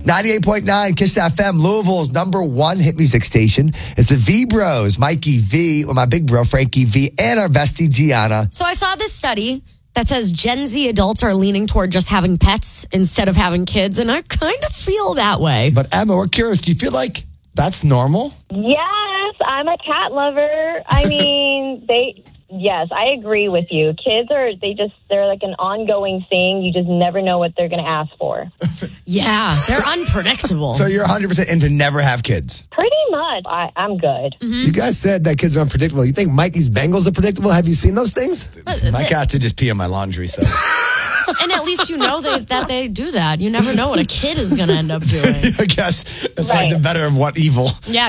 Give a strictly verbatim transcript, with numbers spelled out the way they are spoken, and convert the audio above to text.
ninety-eight point nine Kiss F M, Louisville's number one hit music station. It's the V Bros, Mikey V, with my big bro, Frankie V, and our bestie, Gianna. So I saw this study that says Gen Z adults are leaning toward just having pets instead of having kids, and I kind of feel that way. But Emma, we're curious. Do you feel like that's normal? Yes, I'm a cat lover. I mean, they... Yes, I agree with you. Kids are, they just, they're like an ongoing thing. You just never know what they're going to ask for. Yeah, they're unpredictable. So you're one hundred percent into never have kids? Pretty much. I, I'm good. Mm-hmm. You guys said that kids are unpredictable. You think Mikey's Bengals are predictable? Have you seen those things? My cat did just pee in my laundry, so. And at least you know they, that they do that. You never know what a kid is going to end up doing. I guess it's Right. like the better of what evil. Yeah.